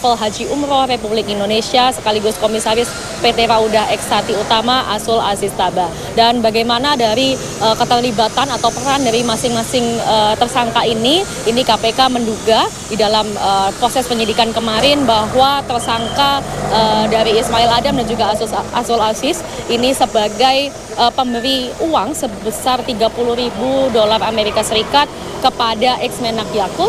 travel haji umroh Republik Indonesia sekaligus Komisaris PT Raudah Eksati Utama Asul Aziz Taba. Dan bagaimana dari keterlibatan atau peran dari masing-masing tersangka ini KPK menduga di dalam proses penyidikan kemarin bahwa tersangka dari Ismail Adam dan juga Asul Aziz ini sebagai pemberi uang sebesar $30.000 Amerika Serikat kepada ex-Menak Yakut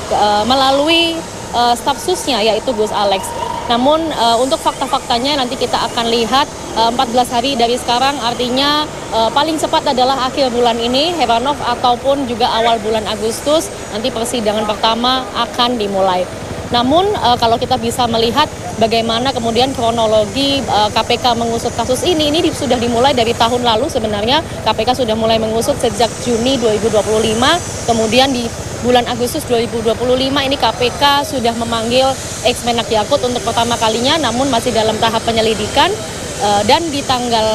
melalui staf susnya yaitu Gus Alex. Namun untuk fakta-faktanya nanti kita akan lihat 14 hari dari sekarang, artinya paling cepat adalah akhir bulan ini Heranov ataupun juga awal bulan Agustus nanti persidangan pertama akan dimulai. Namun kalau kita bisa melihat bagaimana kemudian kronologi KPK mengusut kasus ini sudah dimulai dari tahun lalu sebenarnya. KPK sudah mulai mengusut sejak Juni 2025, kemudian di bulan Agustus 2025 ini KPK sudah memanggil ex-Menak Yakut untuk pertama kalinya, namun masih dalam tahap penyelidikan. Dan di tanggal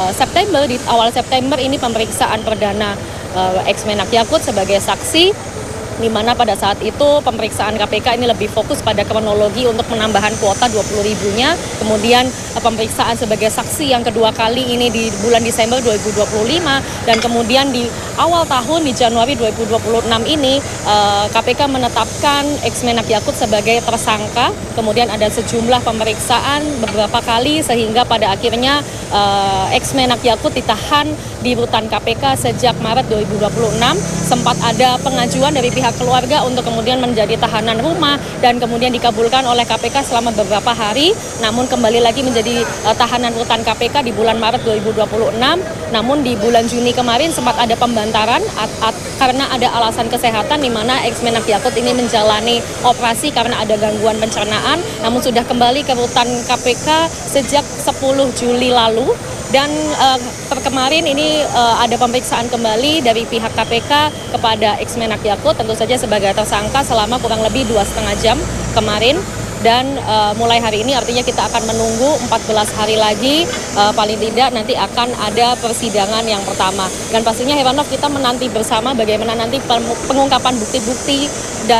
di awal September ini pemeriksaan perdana ex-Menak Yakut sebagai saksi, di mana pada saat itu pemeriksaan KPK ini lebih fokus pada kronologi untuk penambahan kuota 20.000-nya. Kemudian pemeriksaan sebagai saksi yang kedua kali ini di bulan Desember 2025, dan kemudian di awal tahun di Januari 2026 ini KPK menetapkan ex-Menak Yakut sebagai tersangka. Kemudian ada sejumlah pemeriksaan beberapa kali sehingga pada akhirnya ex-Menak Yakut ditahan di rutan KPK sejak Maret 2026. Sempat ada pengajuan dari pihak keluarga untuk kemudian menjadi tahanan rumah dan kemudian dikabulkan oleh KPK selama beberapa hari, namun kembali lagi menjadi tahanan rutan KPK di bulan Maret 2026. Namun di bulan Juni kemarin sempat ada pembantaran karena ada alasan kesehatan, di mana ex-Menak Yakut ini menjalani operasi karena ada gangguan pencernaan, namun sudah kembali ke rutan KPK sejak 10 Juli lalu. Dan kemarin ini ada pemeriksaan kembali dari pihak KPK kepada ex-Menak Yakut, tentu saja sebagai tersangka selama kurang lebih 2,5 jam kemarin. Dan mulai hari ini artinya kita akan menunggu 14 hari lagi paling tidak nanti akan ada persidangan yang pertama. Dan pastinya Heranov, kita menanti bersama bagaimana nanti pengungkapan bukti-bukti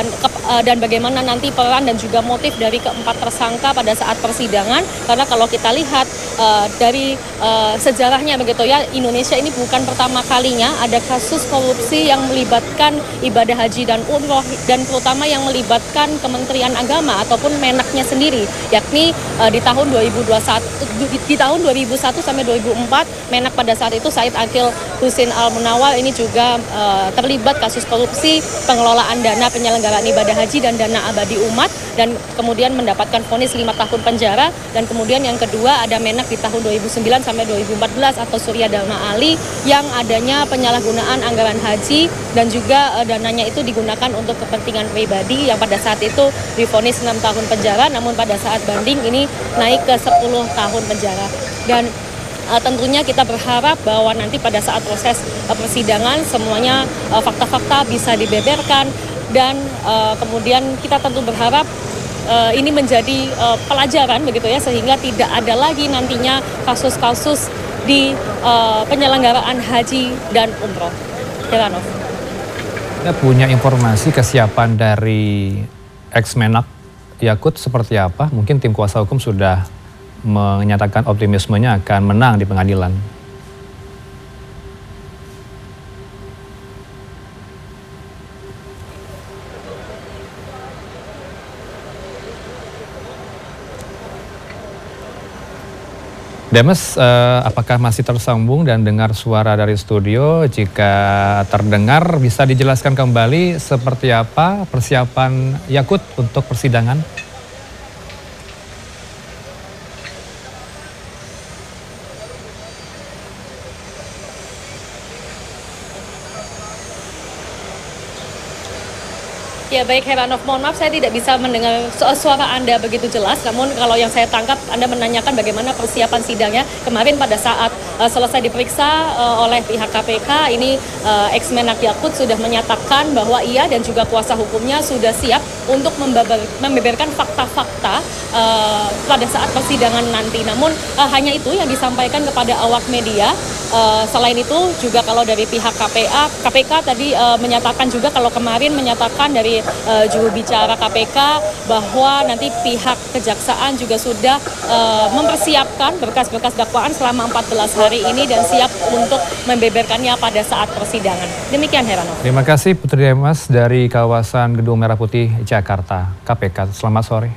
dan bagaimana nanti peran dan juga motif dari keempat tersangka pada saat persidangan. Karena kalau kita lihat dari sejarahnya begitu ya, Indonesia ini bukan pertama kalinya ada kasus korupsi yang melibatkan ibadah haji dan umroh, dan terutama yang melibatkan Kementerian Agama ataupun Menaknya sendiri, yakni di tahun 2001 sampai 2004 Menak pada saat itu Said Akil Husin Al-Munawar ini juga terlibat kasus korupsi pengelolaan dana penyelenggaraan ibadah haji dan dana abadi umat, dan kemudian mendapatkan vonis 5 tahun penjara. Dan kemudian yang kedua ada Menak di tahun 2009 sampai 2014 atau Surya Dharma Ali yang adanya penyalahgunaan anggaran haji dan juga dananya itu digunakan untuk kepentingan pribadi, yang pada saat itu divonis 6 tahun penjara, namun pada saat banding ini naik ke 10 tahun penjara. Dan tentunya kita berharap bahwa nanti pada saat proses persidangan semuanya fakta-fakta bisa dibeberkan, dan kemudian kita tentu berharap ini menjadi pelajaran begitu ya, sehingga tidak ada lagi nantinya kasus-kasus di penyelenggaraan haji dan umroh. Heranov. Kita punya informasi kesiapan dari ex-Menak Yakut seperti apa? Mungkin tim kuasa hukum sudah menyatakan optimismenya akan menang di pengadilan. Demes, apakah masih tersambung dan dengar suara dari studio? Jika terdengar, bisa dijelaskan kembali seperti apa persiapan Yakut untuk persidangan? Ya baik Heranov, mohon maaf saya tidak bisa mendengar suara Anda begitu jelas. Namun kalau yang saya tangkap, Anda menanyakan bagaimana persiapan sidangnya. Kemarin pada saat selesai diperiksa oleh pihak KPK, ini ex-Menak Yakut sudah menyatakan bahwa ia dan juga kuasa hukumnya sudah siap untuk membeberkan fakta-fakta pada saat persidangan nanti. Namun hanya itu yang disampaikan kepada awak media. Selain itu juga kalau dari pihak KPK tadi menyatakan juga, kalau kemarin menyatakan dari juru bicara KPK bahwa nanti pihak kejaksaan juga sudah mempersiapkan berkas-berkas dakwaan selama 14 hari ini dan siap untuk membeberkannya pada saat persidangan. Demikian, Heranov. Terima kasih Putri Demas dari kawasan Gedung Merah Putih, Jakarta, KPK. Selamat sore.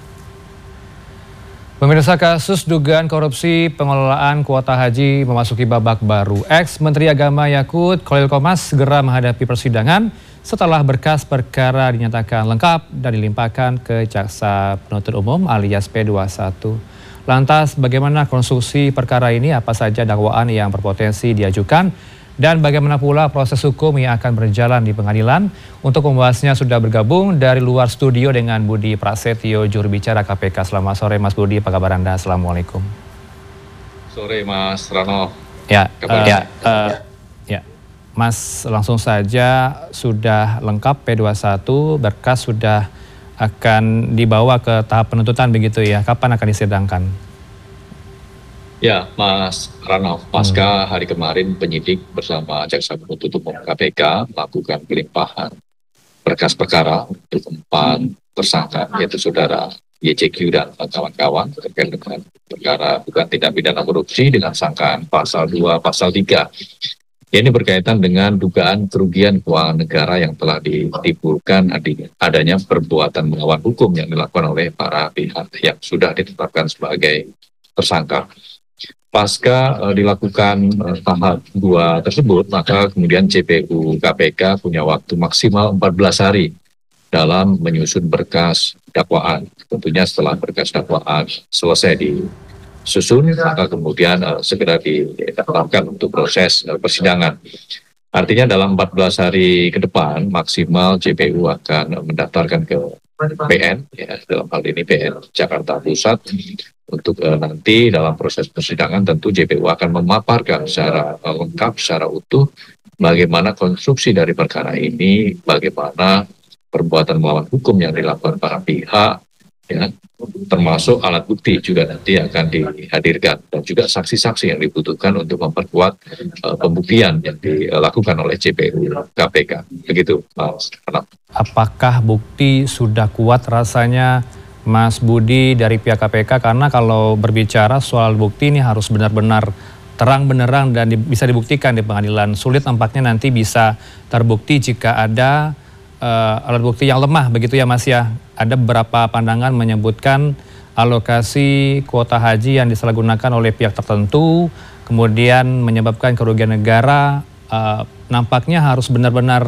Pemirsa, kasus dugaan korupsi pengelolaan kuota haji memasuki babak baru. Ex-Menteri Agama Yakut Khalil Qomas segera menghadapi persidangan setelah berkas perkara dinyatakan lengkap dan dilimpahkan ke Jaksa Penuntut Umum alias P21. Lantas bagaimana konstruksi perkara ini, apa saja dakwaan yang berpotensi diajukan, dan bagaimana pula proses hukum yang akan berjalan di pengadilan? Untuk membahasnya sudah bergabung dari luar studio dengan Budi Prasetyo, juru bicara KPK. Selamat sore Mas Budi, apa kabar Anda? Assalamualaikum. Sore Mas Rano. Ya, Mas, langsung saja, sudah lengkap P21, berkas sudah akan dibawa ke tahap penuntutan begitu ya. Kapan akan disidangkan? Ya, Mas Rano, pasca hari kemarin penyidik bersama Jaksa Penuntut Umum KPK melakukan pelimpahan berkas perkara untuk 4 tersangka, yaitu saudara YCQ dan kawan-kawan terkait dengan perkara bukan tindak pidana korupsi dengan sangkaan pasal 2, pasal 3. Ini berkaitan dengan dugaan kerugian keuangan negara yang telah ditimbulkan adanya perbuatan melawan hukum yang dilakukan oleh para pihak yang sudah ditetapkan sebagai tersangka. Pasca dilakukan tahap 2 tersebut, maka kemudian JPU KPK punya waktu maksimal 14 hari dalam menyusun berkas dakwaan. Tentunya setelah berkas dakwaan selesai disusun, maka kemudian segera ditetapkan untuk proses persidangan. Artinya dalam 14 hari ke depan maksimal JPU akan mendaftarkan ke PN, ya, dalam hal ini PN Jakarta Pusat, untuk nanti dalam proses persidangan tentu JPU akan memaparkan secara lengkap, secara utuh bagaimana konstruksi dari perkara ini, bagaimana perbuatan melawan hukum yang dilakukan para pihak, ya, termasuk alat bukti juga nanti akan dihadirkan, dan juga saksi-saksi yang dibutuhkan untuk memperkuat pembuktian yang dilakukan oleh JPU KPK. Begitu, Mas. Apakah bukti sudah kuat rasanya, Mas Budi, dari pihak KPK? Karena kalau berbicara soal bukti ini harus benar-benar terang benerang dan bisa dibuktikan di pengadilan. Sulit nampaknya nanti bisa terbukti jika ada alat bukti yang lemah, begitu ya Mas ya. Ada beberapa pandangan menyebutkan alokasi kuota haji yang disalahgunakan oleh pihak tertentu, kemudian menyebabkan kerugian negara. Nampaknya harus benar-benar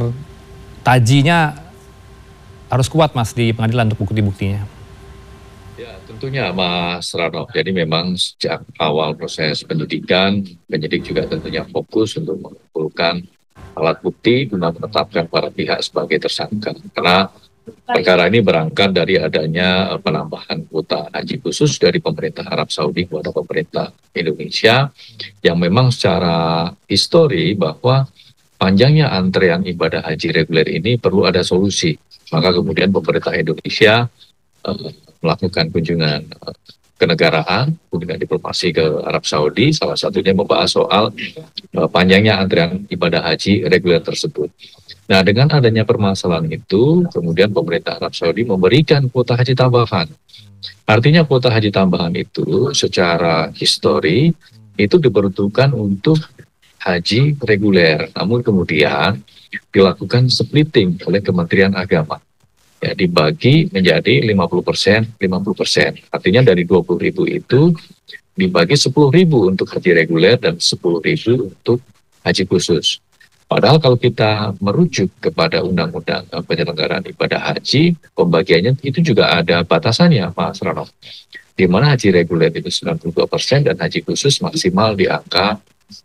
tajinya harus kuat Mas di pengadilan untuk bukti-buktinya. Ya, tentunya Mas Rano. Jadi memang sejak awal proses penyidikan, penyidik juga tentunya fokus untuk mengumpulkan alat bukti guna menetapkan para pihak sebagai tersangka. Karena perkara ini berangkat dari adanya penambahan kuota haji khusus dari pemerintah Arab Saudi kepada pemerintah Indonesia, yang memang secara histori bahwa panjangnya antrean ibadah haji reguler ini perlu ada solusi. Maka kemudian pemerintah Indonesia melakukan kunjungan kenegaraan, kunjungan diplomasi ke Arab Saudi, salah satunya membahas soal panjangnya antrean ibadah haji reguler tersebut. Nah, dengan adanya permasalahan itu, kemudian pemerintah Arab Saudi memberikan kuota haji tambahan. Artinya kuota haji tambahan itu secara histori itu diperuntukkan untuk haji reguler, namun kemudian dilakukan splitting oleh Kementerian Agama. Ya, dibagi menjadi 50%, 50%. Artinya dari 20.000 itu dibagi 10.000 untuk haji reguler dan 10.000 untuk haji khusus. Padahal kalau kita merujuk kepada Undang-Undang Penyelenggaraan Ibadah Haji, pembagiannya itu juga ada batasannya, Mas Rano. Di mana haji reguler itu 92% dan haji khusus maksimal di angka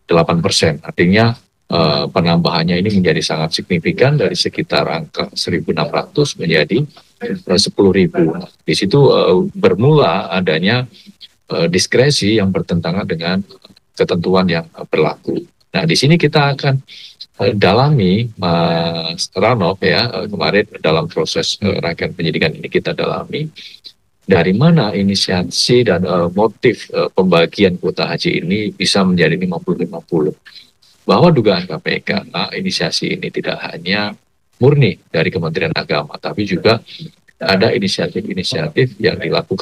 8%. Artinya penambahannya ini menjadi sangat signifikan dari sekitar angka 1.600 menjadi 10.000. Di situ bermula adanya diskresi yang bertentangan dengan ketentuan yang berlaku. Nah, di sini kita akan dalami, Mas Ranop ya, kemarin dalam proses rangkaian penyidikan ini kita dalami dari mana inisiasi dan motif pembagian kuota haji ini bisa menjadi 50-50. Bahwa dugaan KPK, inisiasi ini tidak hanya murni dari Kementerian Agama, tapi juga ada inisiatif-inisiatif yang dilakukan